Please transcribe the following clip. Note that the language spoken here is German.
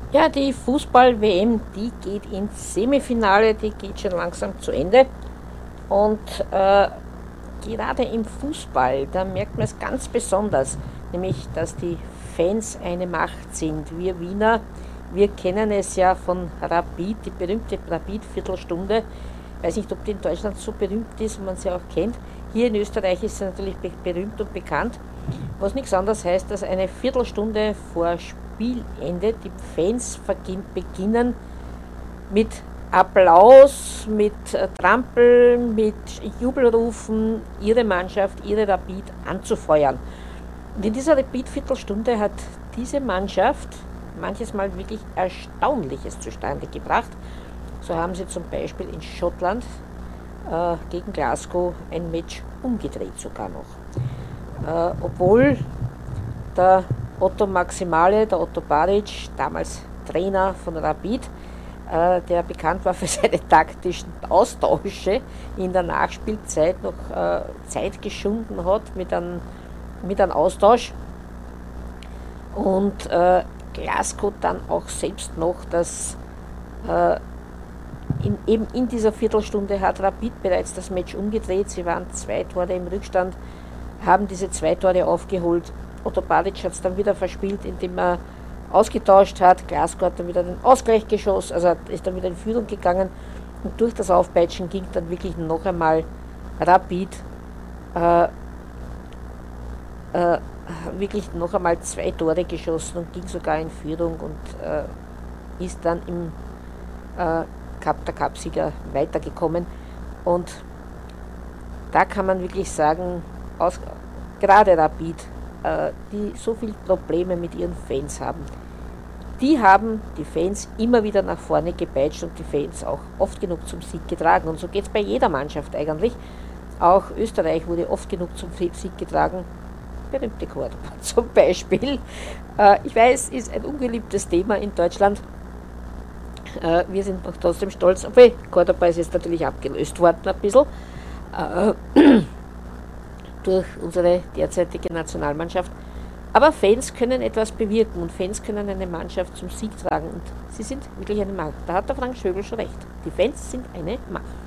Ja, die Fußball-WM, die geht ins Semifinale, die geht schon langsam zu Ende. Und gerade im Fußball, da merkt man es ganz besonders, nämlich, dass die Fans eine Macht sind. Wir Wiener, wir kennen es ja von Rapid, die berühmte Rapid-Viertelstunde. Ich weiß nicht, ob die in Deutschland so berühmt ist und man sie auch kennt. Hier in Österreich ist sie natürlich berühmt und bekannt, was nichts anderes heißt, dass eine Viertelstunde vor Spielende die Fans beginnen mit Applaus, mit Trampeln, mit Jubelrufen ihre Mannschaft, ihre Rapid anzufeuern. Und in dieser Rapid-Viertelstunde hat diese Mannschaft manches Mal wirklich Erstaunliches zustande gebracht. So haben sie zum Beispiel in Schottland gegen Glasgow ein Match umgedreht sogar noch. Obwohl der Otto Maximale, der Otto Baric, damals Trainer von Rapid, der bekannt war für seine taktischen Austausche, in der Nachspielzeit noch Zeit geschunden hat mit einem Austausch und Glasgow dann auch selbst noch äh, eben in dieser Viertelstunde hat Rapid bereits das Match umgedreht. Sie waren 2 Tore im Rückstand, haben diese 2 Tore aufgeholt. Otto Baric hat es dann wieder verspielt, indem er ausgetauscht hat. Glasgow hat dann wieder den Ausgleich geschossen, also ist dann wieder in Führung gegangen. Und durch das Aufpeitschen ging dann wirklich noch einmal Rapid äh, äh, wirklich noch einmal 2 Tore geschossen und ging sogar in Führung und ist dann im der Cupsieger weitergekommen. Und da kann man wirklich sagen, gerade Rapid, die so viele Probleme mit ihren Fans haben, die haben die Fans immer wieder nach vorne gepeitscht und die Fans auch oft genug zum Sieg getragen. Und so geht es bei jeder Mannschaft eigentlich. Auch Österreich wurde oft genug zum Sieg getragen. Berühmte Cordoba zum Beispiel. Ich weiß, ist ein ungeliebtes Thema in Deutschland. Wir sind noch trotzdem stolz, obwohl Cordoba ist jetzt natürlich abgelöst worden ein bisschen durch unsere derzeitige Nationalmannschaft. Aber Fans können etwas bewirken und Fans können eine Mannschaft zum Sieg tragen und sie sind wirklich eine Macht. Da hat der Frank Schöbel schon recht. Die Fans sind eine Macht.